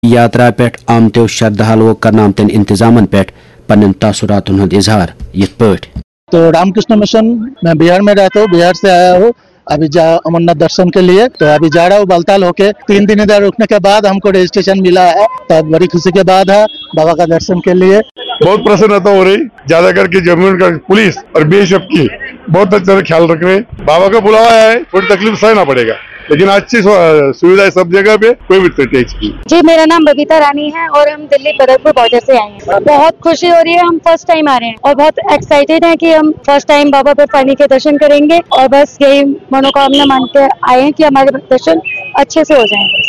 यात्रा पेट आमतो श्रद्धालुओं का नामतन इंतजामन पेट पन्न तासुरातुन हुंद इजहार यिथ पठ। तो रामकृष्ण मिशन मैं बिहार में रहता हूँ, बिहार से आया हूँ अभी अमरनाथ दर्शन के लिए। तो अभी जा रहा हूँ बालताल होके। 3 दिन इधर रुकने के बाद हमको रजिस्ट्रेशन मिला है, तो बड़ी खुशी के बाद है बाबा का दर्शन के लिए। बहुत प्रसन्नता हो रही, ज्यादा करके जम्मू का पुलिस और बीएसएफ की बहुत अच्छे से ख्याल रख रहे हैं। बाबा का बुलावा है, थोड़ी तकलीफ सहना पड़ेगा लेकिन अच्छी सुविधा है सब जगह पे, कोई भी टैक्स की। जी मेरा नाम बबीता रानी है और हम दिल्ली बदरपुर बॉर्डर से आए हैं। बहुत खुशी हो रही है, हम फर्स्ट टाइम आ रहे हैं और बहुत एक्साइटेड हैं कि हम फर्स्ट टाइम बाबा बर्फानी के दर्शन करेंगे और बस यही मनोकामना मानते आए हैं कि हमारे दर्शन अच्छे से हो जाएंगे।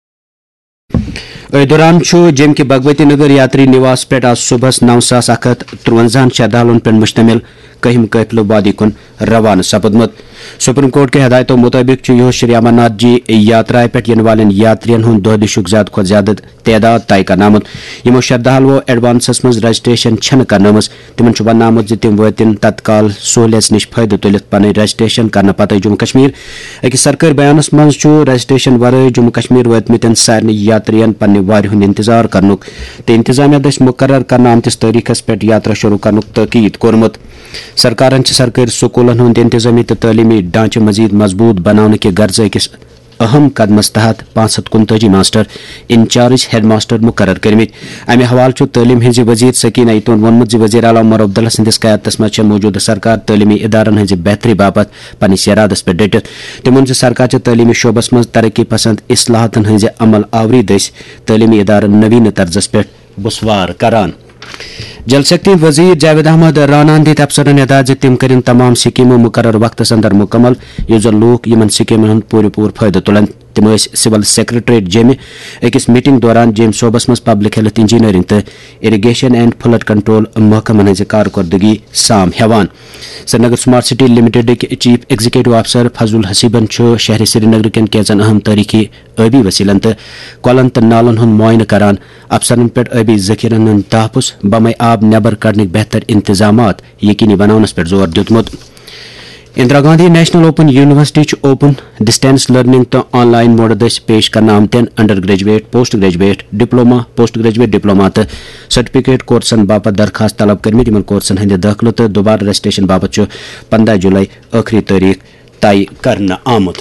दौरान जम के भगवती नगर यात्री निवास पे आज सुबह 9,153 श्रद्धालुओं पर मुश्तमिल कहम काफिलो वादी कुन रवाना सपदमत। सुप्रीम कोर्ट के हदायतों मुताबिक यह श्री अमरनाथ जी यात्रा पे इन वाले यात्रियन हूं दह दिशुक ज्यादा खुद ज्यादा तादाद तय करनामुत। यमो श्रद्धालुओं एडवांसस मज रजिस्ट्रेशन छन करनमस। तिमन वनामुत तिम वतिन तत्काल सहूलियत निश फायदे तुलित पन रजिस्ट्रेशन करने पते जम्मू कश्मीर। अकिस सरकारी बयानस मज रजिस्ट्रेशन वरय जम्मू कश्मीर वतमितन सारे यात्रियन पन्ने वार हुंद इंतजार करनुक तो इंतजामिया दस मुकर्रर करने आमतिस तारीखस पे यात्रा शुरू करनुक ताकीद कोरमुत। सरकारन सरकारी स्कूलन हुंद इंतजामी तो तालीमी ढांचे मजीद मजबूत बनाने के गर्ज अकिस अहम कदमस तहत 529 मास्टर इंचार्ज हेड मास्टर मुकर्रर करमित। अमे हवाल तालीम हज वजीर सकीना इतोन वोनमुत वजीर आला उमर अब्दुल्ला संदिस क़यादतस मज मौजूदा सरकार तालीमी इदारन हज बेहतरी बाबत पन्निस इरादस पे डटित। तिमोन सरकार तालीमी शोबस मज तरक्की पसंद इस्लाहतन हज अमल आवरी दस तालीमी इदारन नवीन तर्जस पे बुसवार करान। जल शक्ति वजीर जावेद अहमद राना दित अफसरन हिदायत तिम करें तमाम स्कीमों मुकर्रर वक्तस अंदर मुकम्मल युस लूक यमन स्कीमन हूं पूर फायदे तुलन। तिम सिविल सेक्रेटरेट जेम अकिस मीटिंग दौरान जेम सोबस मज पब्लिक हेल्थ इंजीनियरिंग तो इरिगेशन एंड फ्लड कंट्रोल महकमन हज कारकर्दगी साम हेवान। Srinagar smart city limited chief executive अफसर फजल हसीबन शहर श्रीनगर कन कैचन अहम तारीखी आबी वसीलन तो कलन तो नालन हूं मुआयना करान। अफसरन पे आबी जखीरन हूं तहफुज बमे आब नबर कड़ने बेहतर इंतजाम यकीनी बनानस पे जोर दितमुत। Indira Gandhi national open university open distance learning तो ऑनलाइन मोड दस पेश करना आमतन under graduate post graduate diploma post graduate diploma तो सर्टिफिकेट कोर्सन बाबत दरखास्त तलब करमित। इन कोर्सन हंद दाखिल तो दोबारा रजिस्ट्रेशन बाबत 15 जुलाई आखिरी तारीख तय करना आमुत।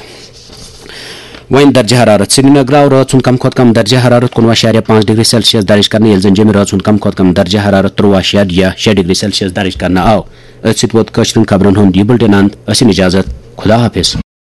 वन दर्जा हरारत श्रीनगर आव रात कम खुद कम दर्जा हरारत 19.5 डिग्री सेल्सियस दर्ज करने जम रात कम खुद कम दर्जा हरारत 23.6 डिग्री सेल्सियस दर्ज करना आव। वोत कश्मीर खबरन हूं यह बुलेटिन अंत असिन इजाजत खुदा हाफिज।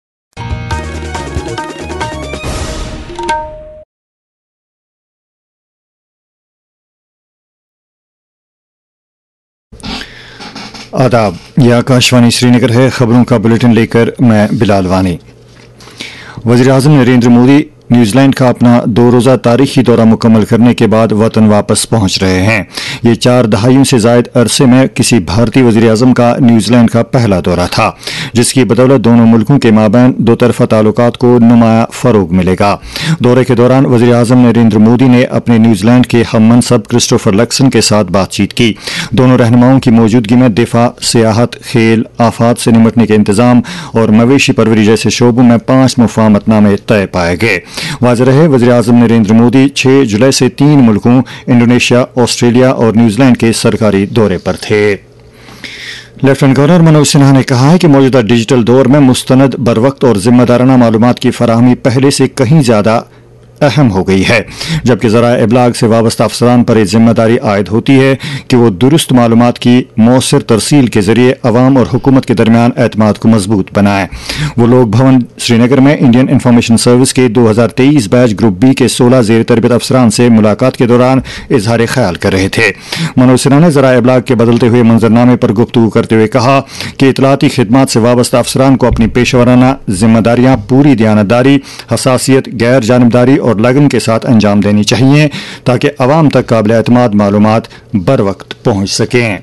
आदाब, यह आकाशवाणी श्रीनगर है। खबरों का बुलेटिन लेकर मैं बिलाल वानी। वज़ीर-ए-आज़म नरेंद्र मोदी न्यूजीलैंड का अपना 2 रोज़ा तारीखी दौरा मुकम्मल करने के बाद वतन वापस पहुंच रहे हैं। ये 4 दहाइयों से जायद अरसे में किसी भारतीय वज़ीर-ए-आज़म का न्यूजीलैंड का पहला दौरा था, जिसकी बदौलत दोनों मुल्कों के माबैन दो तरफ़ा ताल्लुकात को नुमाया फ़रोग मिलेगा। दौरे के दौरान वज़ीर-ए-आज़म नरेंद्र मोदी ने अपने न्यूजीलैंड के हम मनसब क्रिस्टोफर लक्सन के साथ बातचीत की। दोनों रहनुमाओं की मौजूदगी में दिफा, सियाहत, खेल, आफात से निमटने के इंतजाम और मवेशी परवरी जैसे शोबों में 5 मुफाहमतनामे तय पाए गए। वाज़ेह रहे वज़ीर-ए-आज़म नरेंद्र मोदी 6 जुलाई से 3 मुल्कों इंडोनेशिया, ऑस्ट्रेलिया और न्यूजीलैंड के सरकारी दौरे पर थे। लेफ्टिनेंट गवर्नर मनोज सिन्हा ने कहा है कि मौजूदा डिजिटल दौर में मुस्तनद, बरवक्त और जिम्मेदाराना मालूमात की फराहमी पहले से कहीं ज्यादा अहम हो गई है, जबकि ज़राए इब्लाग से वाबस्ता अफसरान पर यह जिम्मेदारी आयद होती है कि वो दुरुस्त मालूमात की मौसर तरसील के जरिए अवाम और हुकूमत के दरमियान एतमाद को मजबूत बनाएं। वो लोग भवन श्रीनगर में इंडियन इंफॉर्मेशन सर्विस के 2023 बैच ग्रुप बी के 16 ज़ेर तरबियत अफसरान से मुलाकात के दौरान इजहार ख्याल कर रहे थे। मनोज सिन्हा ने ज़राए इब्लाग के बदलते हुए मंजरनामे पर गुफ्तगू करते हुए कहा कि इतलाती खिदमात से वाबस्ता अफसरान को अपनी पेशेवराना जिम्मेदारियां पूरी दयानतदारी, हसासियत, गैर जानबदारी और लगन के साथ अंजाम देनी चाहिए ताकि अवाम तक काबिल एतमाद मालूमात बर वक्त पहुंच सकें।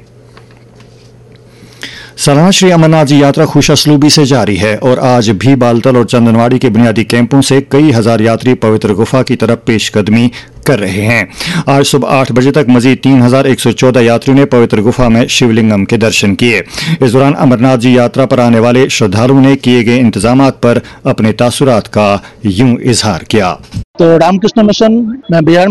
सालाना श्री अमरनाथ जी यात्रा खुश असलूबी से जारी है और आज भी बालतल और चंदनवाड़ी के बुनियादी कैंपों से कई हजार यात्री पवित्र गुफा की तरफ पेशकदमी कर रहे हैं। आज सुबह 8 बजे तक मजीद 3114 यात्रियों ने पवित्र गुफा में शिवलिंगम के दर्शन किए। इस दौरान अमरनाथ जी यात्रा पर आने वाले श्रद्धालुओं ने किए गए इंतजामात पर अपने तासुरात का यूं इजहार किया। तो रामकृष्ण मिशन में बिहार